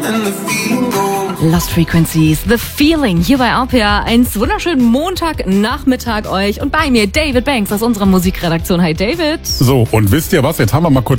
Lost Frequencies, The Feeling, hier bei RPA. Einen wunderschönen Montagnachmittag euch und bei mir David Banks aus unserer Musikredaktion. Hi David. So, und wisst ihr was? Jetzt haben wir mal kurz